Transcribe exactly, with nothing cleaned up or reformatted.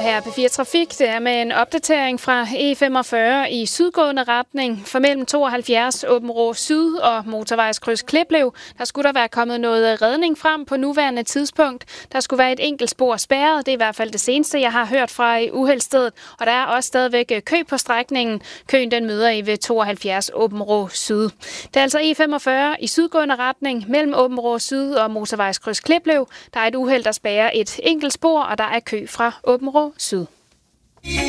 her P fire Trafik, det er med en opdatering fra E femogfyrre i sydgående retning. For mellem tooghalvfjerds Åbenrå Syd og motorvejskryds Kliplev, der skulle der være kommet noget redning frem på nuværende tidspunkt. Der skulle være et enkelt spor spærret, det er i hvert fald det seneste, jeg har hørt fra uheldsstedet. Og der er også stadigvæk kø på strækningen. Køen den møder I ved tooghalvfjerds Åbenrå Syd. Det er altså E femogfyrre i sydgående retning mellem Åbenrå Syd og motorvejskryds Kliplev. Der er et uheld, der spærrer et enkelt spor, og der er kø fra Åbenrå Syd.